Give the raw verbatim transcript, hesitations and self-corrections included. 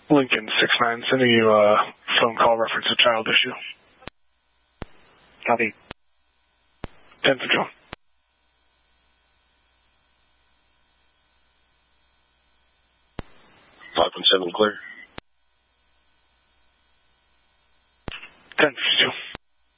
Lincoln six nine, sending you a phone call reference to child issue. Copy. ten Central. five one seven clear.